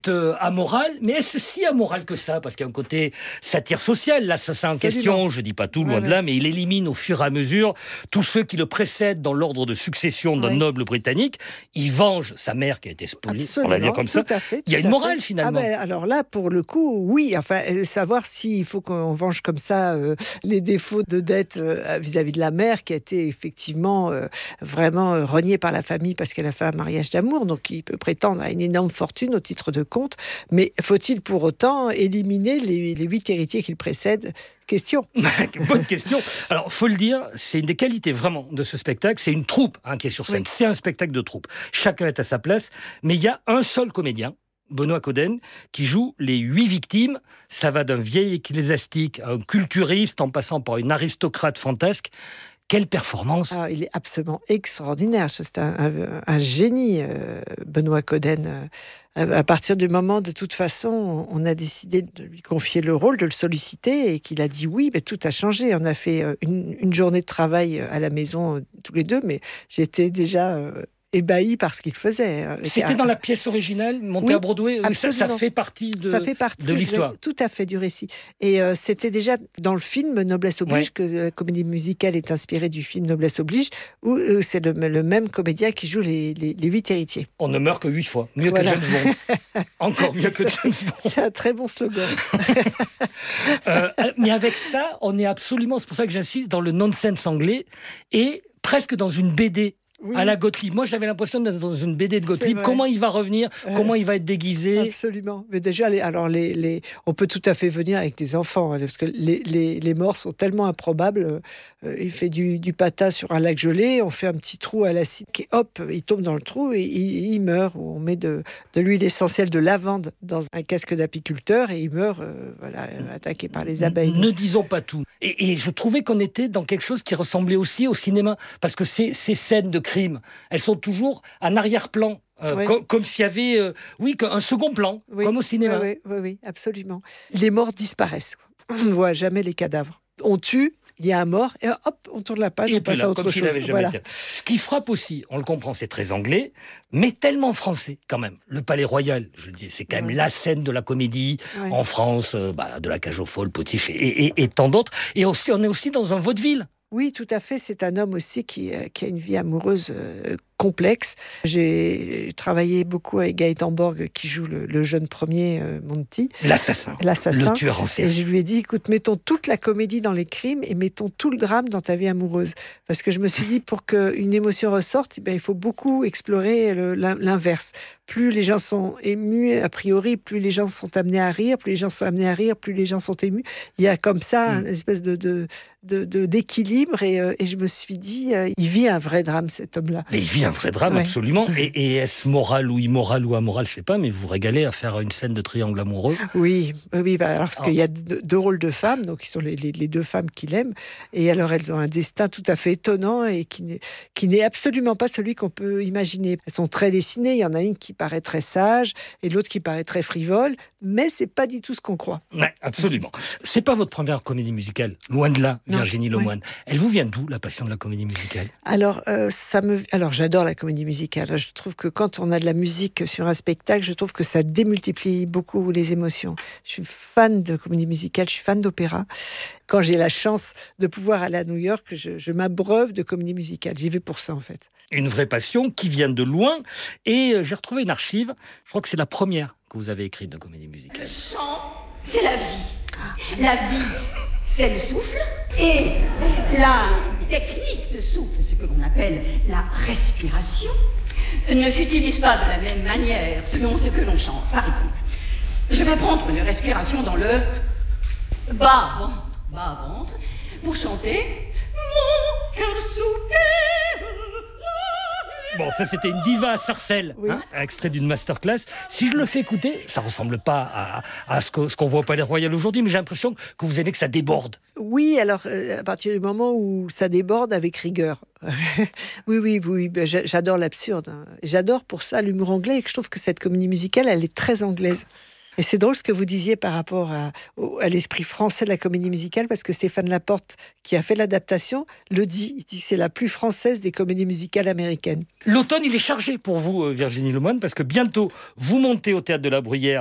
amoral, mais est-ce si amoral que ça? Parce qu'il y a un côté satire social, l'assassin en question, je dis pas tout, loin de là, mais il élimine au fur et à mesure tous ceux qui le précèdent dans l'ordre de succession d'un noble britannique. Il venge sa mère qui a été spoliée, on va dire comme ça. Il y a une morale finalement. Alors là, pour le coup, oui, enfin, savoir s'il faut qu'on venge comme ça les défauts de dette vis-à-vis de la mère qui a été effectivement vraiment reniée par la famille parce qu'elle a fait un mariage d'amour, donc il peut prétendre à une énorme fortune au titre de compte, mais faut-il pour autant éliminer les 8 héritiers qui le précèdent? Question. Bonne question. Alors, faut le dire, c'est une des qualités vraiment de ce spectacle. C'est une troupe qui est sur scène. C'est un spectacle de troupe. Chacun est à sa place, mais il y a un seul comédien, Benoît Coden, qui joue les 8 victimes. Ça va d'un vieil ecclésiastique à un culturiste en passant par une aristocrate fantasque. Quelle performance! Il est absolument extraordinaire. C'est un génie, Benoît Coden. À partir du moment, de toute façon, on a décidé de lui confier le rôle, de le solliciter, et qu'il a dit oui, mais tout a changé. On a fait une journée de travail à la maison, tous les deux, mais j'étais déjà ébahi par ce qu'il faisait. C'était dans la pièce originale, montée à Broadway. Ça fait partie de l'histoire. Tout à fait du récit. Et c'était déjà dans le film Noblesse oblige, que la comédie musicale est inspirée du film Noblesse oblige, où c'est le même comédien qui joue les 8 héritiers. On ne meurt que 8 fois. Mieux que James Bond. Encore mieux que James Bond. C'est un très bon slogan. Mais avec ça, on est absolument, c'est pour ça que j'insiste, dans le nonsense anglais et presque dans une BD. À la Gottlieb. Moi, j'avais l'impression d'être dans une BD de Gottlieb. Comment il va revenir? Comment il va être déguisé? Absolument. Mais déjà, on peut tout à fait venir avec des enfants, parce que les morts sont tellement improbables. Il fait du patin sur un lac gelé, on fait un petit trou à l'acide, et hop, il tombe dans le trou et il meurt. On met de l'huile essentielle de lavande dans un casque d'apiculteur et il meurt, attaqué par les abeilles. Ne disons pas tout. Et je trouvais qu'on était dans quelque chose qui ressemblait aussi au cinéma, parce que ces scènes de crime, elles sont toujours en arrière-plan. Comme s'il y avait un second plan, comme au cinéma. Oui, absolument. Les morts disparaissent. On ne voit jamais les cadavres. On tue, il y a un mort, et hop, on tourne la page, on passe à autre chose. Ce qui frappe aussi, on le comprend, c'est très anglais, mais tellement français quand même. Le Palais Royal, je le dis, c'est quand même la scène de la comédie en France, de la Cage aux Folles, Potiche et tant d'autres. Et aussi, on est aussi dans un vaudeville. Oui, tout à fait. C'est un homme aussi qui a une vie amoureuse complexe. J'ai travaillé beaucoup avec Gaëtan Borg, qui joue le jeune premier Monty. L'assassin. Le tueur en série. Et je lui ai dit, écoute, mettons toute la comédie dans les crimes et mettons tout le drame dans ta vie amoureuse. Parce que je me suis dit, pour qu'une émotion ressorte, il faut beaucoup explorer l'inverse. Plus les gens sont émus, a priori, plus les gens sont amenés à rire, plus les gens sont amenés à rire, plus les gens sont émus. Il y a comme ça une espèce d'équilibre et je me suis dit, il vit un vrai drame, cet homme-là. Mais il vit un vrai drame, absolument. Et est-ce moral ou immoral ou amoral, je ne sais pas, mais vous vous régalez à faire une scène de triangle amoureux. Oui, parce qu'il y a deux rôles de femmes, donc qui sont les 2 femmes qu'il aime, et alors elles ont un destin tout à fait étonnant et qui n'est absolument pas celui qu'on peut imaginer. Elles sont très dessinées, il y en a une qui paraît très sage et l'autre qui paraît très frivole, mais c'est pas du tout ce qu'on croit. Ouais, absolument. C'est pas votre première comédie musicale, loin de là, Virginie Lemoine. Elle vous vient d'où, la passion de la comédie musicale? Alors, j'adore la comédie musicale. Je trouve que quand on a de la musique sur un spectacle, je trouve que ça démultiplie beaucoup les émotions. Je suis fan de comédie musicale, je suis fan d'opéra. Quand j'ai la chance de pouvoir aller à New York, je m'abreuve de comédie musicale. J'y vais pour ça, en fait. Une vraie passion qui vient de loin. Et j'ai retrouvé une archive, je crois que c'est la première que vous avez écrite de comédie musicale. Le chant, c'est la vie. La vie, c'est le souffle. Et la technique de souffle, ce que l'on appelle la respiration, ne s'utilise pas de la même manière selon ce que l'on chante. Par exemple, je vais prendre une respiration dans le bas-ventre, pour chanter « Mon cœur soupire ». Bon, ça c'était une diva à Sarcelles, extrait d'une masterclass. Si je le fais écouter, ça ressemble pas à ce qu'on voit au Palais Royal aujourd'hui, mais j'ai l'impression que vous aimez que ça déborde. Oui, alors à partir du moment où ça déborde avec rigueur. oui, j'adore l'absurde. J'adore pour ça l'humour anglais et je trouve que cette comédie musicale, elle est très anglaise. Et c'est drôle ce que vous disiez par rapport à l'esprit français de la comédie musicale, parce que Stéphane Laporte, qui a fait l'adaptation, le dit. Il dit que c'est la plus française des comédies musicales américaines. L'automne, il est chargé pour vous, Virginie Lemoine, parce que bientôt, vous montez au Théâtre de la Bruyère